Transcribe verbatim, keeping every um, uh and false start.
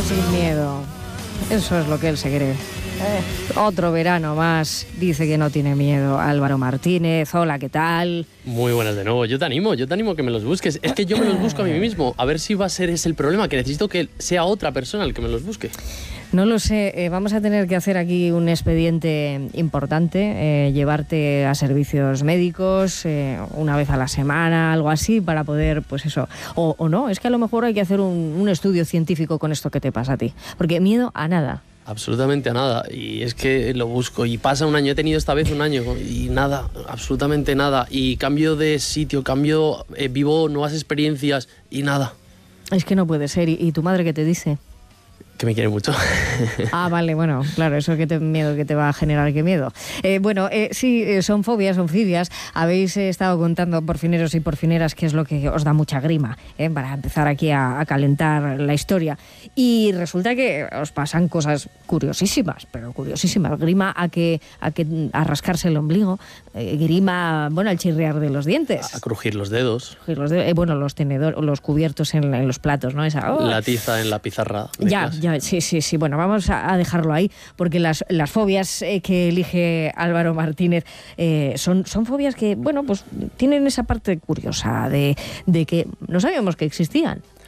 vida sin miedo. Eso es lo que él se cree. Eh, otro verano más, dice que no tiene miedo. Álvaro Martínez, hola, ¿qué tal? Muy buenas de nuevo. Yo te animo, yo te animo a que me los busques. Es que yo me los busco a mí mismo. A ver si va a ser ese el problema, que necesito que sea otra persona el que me los busque. No lo sé, eh, vamos a tener que hacer aquí un expediente importante, eh, llevarte a servicios médicos eh, una vez a la semana, algo así, para poder, pues eso, o, o no, es que a lo mejor hay que hacer un, un estudio científico con esto que te pasa a ti, porque miedo a nada. Absolutamente a nada, y es que lo busco y pasa un año, he tenido esta vez un año y nada, absolutamente nada, y cambio de sitio, cambio, eh, vivo nuevas experiencias y nada. Es que no puede ser, ¿y, y tu madre qué te dice? Que me quiere mucho. Ah, vale, bueno, claro, eso que te miedo que te va a generar, qué miedo. Eh, bueno, eh, sí, eh, son fobias, son fibias. Habéis eh, estado contando, porfineros y porfineras, qué es lo que os da mucha grima, eh, para empezar aquí a, a calentar la historia. Y resulta que os pasan cosas curiosísimas, pero curiosísimas. Grima a que a, que, a rascarse el ombligo, eh, grima, bueno, al chirriar de los dientes. A crujir los dedos. Crujir los dedos, eh, bueno, los tenedores, los cubiertos en, en los platos, ¿no? Esa, oh. La tiza en la pizarra. Ya, clase. ya. Sí, sí, sí. Bueno, vamos a dejarlo ahí, porque las, las fobias eh, que elige Álvaro Martínez eh, son, son fobias que, bueno, pues tienen esa parte curiosa de, de que no sabíamos que existían.